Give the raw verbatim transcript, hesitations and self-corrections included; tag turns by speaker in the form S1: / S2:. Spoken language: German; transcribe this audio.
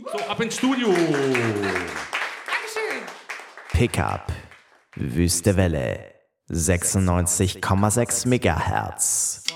S1: So, ab ins Studio.
S2: Pickup, Wüste Welle, sechsundneunzig Komma sechs Megahertz.